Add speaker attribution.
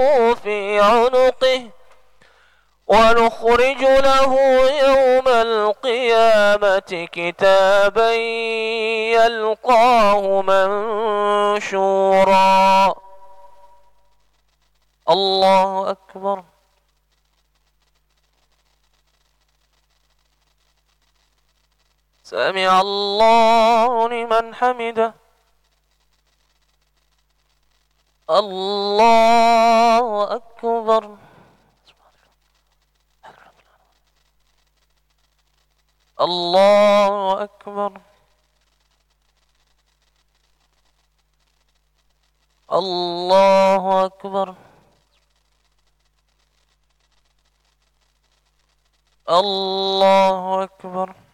Speaker 1: في عنقه ونخرج له يوم القيامة كتابا يلقاه منشورا. الله أكبر. سمع الله لمن حمده. الله أكبر. الله أكبر. الله أكبر. الله أكبر.